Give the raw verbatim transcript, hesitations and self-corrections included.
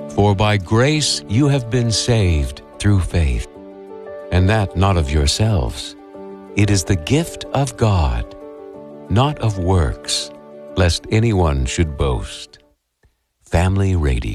For by grace you have been saved through faith, and that not of yourselves. It is the gift of God, not of works, lest anyone should boast. Family Radio.